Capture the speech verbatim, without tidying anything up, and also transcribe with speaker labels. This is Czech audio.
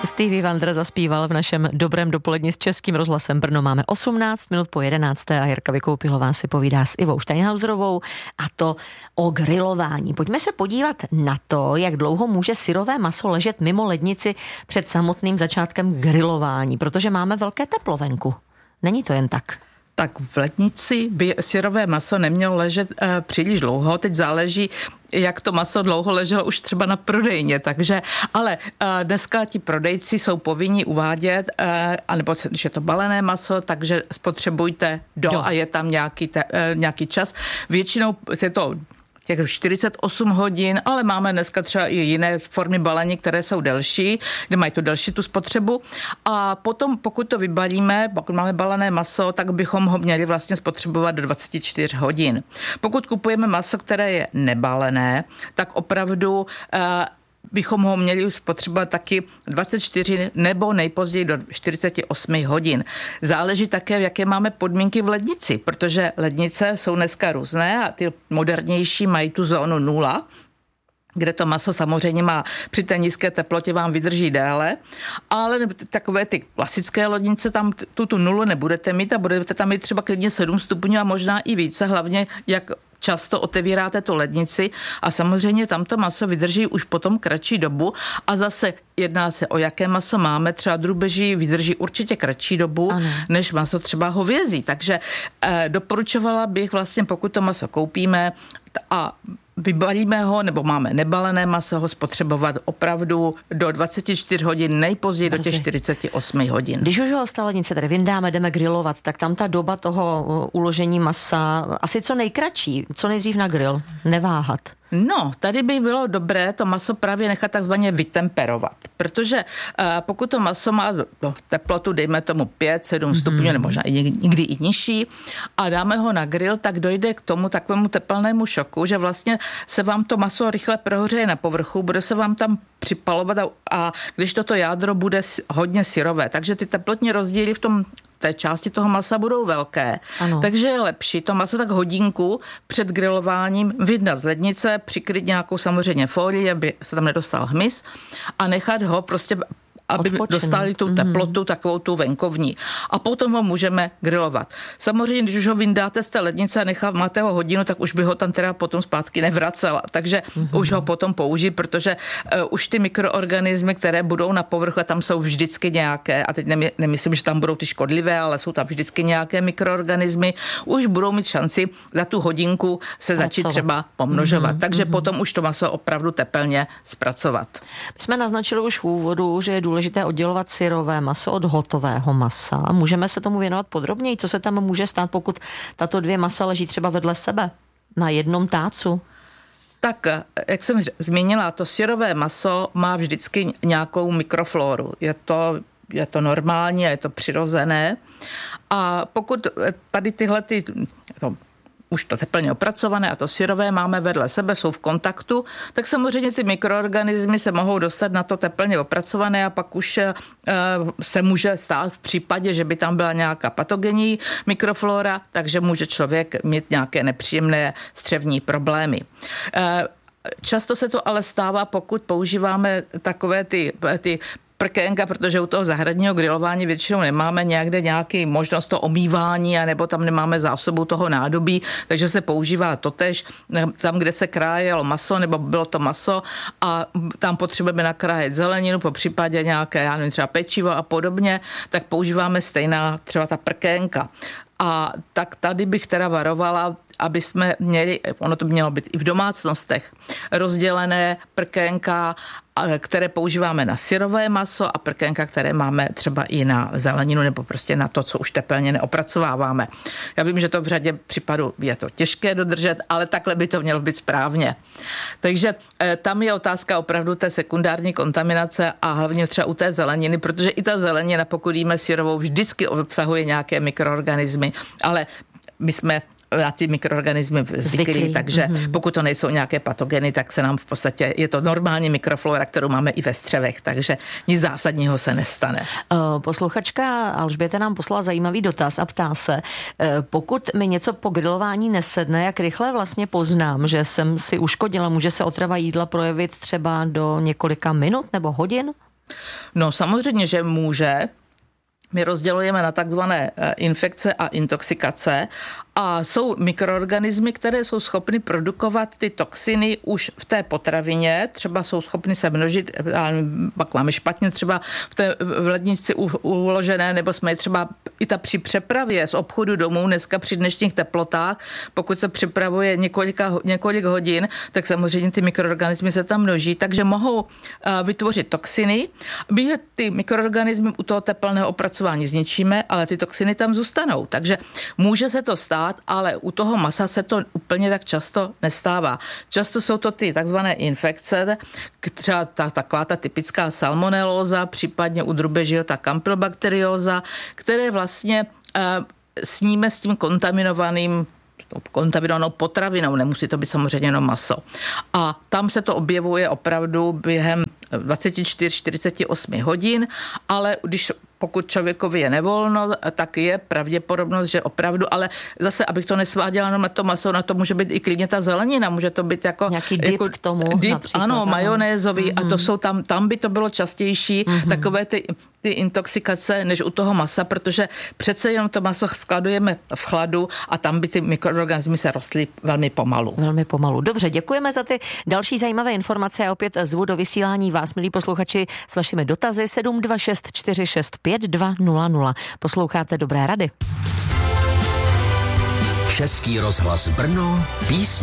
Speaker 1: Stevie Wonder zaspíval v našem dobrém dopoledni s Českým rozhlasem Brno. Máme osmnáct minut po jedenácté a Jirka Vykoupilová si povídá s Ivou Steinhauserovou, a to o grilování. Pojďme se podívat na to, jak dlouho může syrové maso ležet mimo lednici před samotným začátkem grilování, protože máme velké teplo venku. Není to jen tak.
Speaker 2: Tak v lednici by syrové maso nemělo ležet e, příliš dlouho. Teď záleží, jak to maso dlouho leželo už třeba na prodejně. Takže, ale e, dneska ti prodejci jsou povinni uvádět, e, anebo když je to balené maso, takže spotřebujte do, do. a je tam nějaký, te, e, nějaký čas. Většinou je to těch čtyřicet osm hodin, ale máme dneska třeba i jiné formy balení, které jsou delší, kde mají tu delší tu spotřebu. A potom, pokud to vybalíme, pokud máme balené maso, tak bychom ho měli vlastně spotřebovat do dvacet čtyři hodin. Pokud kupujeme maso, které je nebalené, tak opravdu uh, bychom ho měli spotřebovat taky dvacet čtyři nebo nejpozději do čtyřicet osm hodin. Záleží také, jaké máme podmínky v lednici, protože lednice jsou dneska různé a ty modernější mají tu zónu nula, kde to maso samozřejmě má při té nízké teplotě vám vydrží déle, ale takové ty klasické lednice, tam tu, tu nulu nebudete mít a budete tam mít třeba klidně sedm stupňů a možná i více, hlavně jak často otevíráte tu lednici a samozřejmě tam to maso vydrží už potom kratší dobu a zase jedná se o jaké maso máme, třeba drůbeží vydrží určitě kratší dobu, ano, než maso třeba hovězí. Takže eh, doporučovala bych vlastně, pokud to maso koupíme a vybalíme ho, nebo máme nebalené maso, ho spotřebovat opravdu do dvacet čtyři hodin, nejpozději do těch čtyřicet osm hodin.
Speaker 1: Když už ho z té lednice tady vyndáme, jdeme grilovat, tak tam ta doba toho uložení masa asi co nejkratší, co nejdřív na grill, neváhat.
Speaker 2: No, tady by bylo dobré to maso právě nechat takzvaně vytemperovat, protože uh, pokud to maso má no, teplotu, dejme tomu pět sedm mm-hmm. stupňů, nebo možná i někdy i nižší, a dáme ho na grill, tak dojde k tomu takovému tepelnému šoku, že vlastně se vám to maso rychle prohořeje na povrchu, bude se vám tam připalovat a, a když toto jádro bude hodně syrové, takže ty teplotní rozdíly v tom té části toho masa budou velké. Ano. Takže je lepší to maso tak hodinku před grilováním vyndat z lednice, přikryt nějakou samozřejmě folii, aby se tam nedostal hmyz a nechat ho prostě, aby Odpočený. dostali tu teplotu, mm. takovou tu venkovní. A potom ho můžeme grilovat. Samozřejmě, když už ho vyndáte z té lednice a necháte, máte ho hodinu, tak už by ho tam teda potom zpátky nevracela. Takže mm. už ho potom použij, protože uh, už ty mikroorganismy, které budou na povrchu, a tam jsou vždycky nějaké, a teď nemy, nemyslím, že tam budou ty škodlivé, ale jsou tam vždycky nějaké mikroorganismy, už budou mít šanci za tu hodinku se začít třeba pomnožovat. Mm. Takže mm. potom už to maso opravdu tepelně zpracovat.
Speaker 1: My jsme naznačili už v úvodu, že je důležité oddělovat syrové maso od hotového masa. Můžeme se tomu věnovat podrobněji? Co se tam může stát, pokud tato dvě masa leží třeba vedle sebe na jednom tácu?
Speaker 2: Tak, jak jsem zmínila, to syrové maso má vždycky nějakou mikroflóru. Je to, je to normální, je to přirozené. A pokud tady tyhle ty... No, už to teplně opracované a to syrové máme vedle sebe, jsou v kontaktu, tak samozřejmě ty mikroorganismy se mohou dostat na to teplně opracované a pak už uh, se může stát v případě, že by tam byla nějaká patogenní mikroflora, takže může člověk mít nějaké nepříjemné střevní problémy. Uh, často se to ale stává, pokud používáme takové ty, ty prkénka, protože u toho zahradního grilování většinou nemáme někde nějaký možnost to omývání, anebo tam nemáme zásobu toho nádobí, takže se používá totéž tam, kde se krájelo maso, nebo bylo to maso a tam potřebujeme nakrájet zeleninu, po případě nějaké, já nevím, třeba pečivo a podobně, tak používáme stejná třeba ta prkénka. A tak tady bych teda varovala, aby jsme měli, ono to mělo být i v domácnostech, rozdělené prkénka, které používáme na syrové maso a prkénka, které máme třeba i na zeleninu nebo prostě na to, co už tepelně neopracováváme. Já vím, že to v řadě případů je to těžké dodržet, ale takhle by to mělo být správně. Takže eh, tam je otázka opravdu té sekundární kontaminace a hlavně třeba u té zeleniny, protože i ta zelenina, pokud jíme syrovou, vždycky obsahuje nějaké mikroorganismy, ale my jsme na ty mikroorganismy zvyklí, takže mm-hmm. pokud to nejsou nějaké patogeny, tak se nám v podstatě, je to normální mikroflora, kterou máme i ve střevech, takže nic zásadního se nestane.
Speaker 1: Posluchačka Alžběta nám poslala zajímavý dotaz a ptá se, pokud mi něco po grilování nesedne, jak rychle vlastně poznám, že jsem si uškodila, může se otrava jídla projevit třeba do několika minut nebo hodin?
Speaker 2: No samozřejmě, že může. My rozdělujeme na takzvané infekce a intoxikace a jsou mikroorganismy, které jsou schopny produkovat ty toxiny už v té potravině, třeba jsou schopny se množit, a pak máme špatně třeba v té v lednici uložené, nebo jsme je třeba i ta při přepravě z obchodu domů dneska při dnešních teplotách, pokud se připravuje několika, několik hodin, tak samozřejmě ty mikroorganismy se tam množí, takže mohou vytvořit toxiny. My ty mikroorganismy u toho tepelného opracování zničíme, ale ty toxiny tam zůstanou. Takže může se to stát, ale u toho masa se to úplně tak často nestává. Často jsou to ty takzvané infekce, třeba ta, taková ta typická salmonelóza, případně u drůbežího ta campylobakterióza, které vlastně uh, sníme s tím kontaminovaným kontaminovanou potravinou, nemusí to být samozřejmě jenom maso. A tam se to objevuje opravdu během dvacet čtyři až čtyřicet osm hodin, ale když pokud člověkovi je nevolno, tak je pravděpodobnost, že opravdu, ale zase, abych to nesváděla jenom na to maso, na to může být i klidně ta zelenina, může to být jako...
Speaker 1: Nějaký dip jako, k tomu
Speaker 2: dip,
Speaker 1: například.
Speaker 2: Ano, majonézový
Speaker 1: mm-hmm.
Speaker 2: a to jsou tam, tam by to bylo častější, mm-hmm. takové ty, ty intoxikace, než u toho masa, protože přece jenom to maso skladujeme v chladu a tam by ty mikroorganismy se rostly velmi pomalu.
Speaker 1: Velmi pomalu. Dobře, děkujeme za ty další zajímavé informace a opět zvu do vysílání vás, milí posluchači, s vašimi dotazy sedm dva šest čtyři šest pět dva nula nula. Posloucháte Dobré rady.
Speaker 3: Český rozhlas Brno, písně